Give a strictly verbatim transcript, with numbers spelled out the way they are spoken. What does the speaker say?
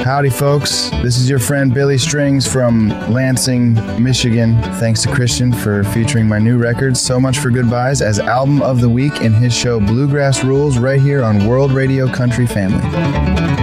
Howdy, folks. This is your friend Billy Strings from Lansing, Michigan. Thanks to Christian for featuring my new record, So Much for Goodbyes, as Album of the Week in his show Bluegrass Rules right here on World Radio Country Family.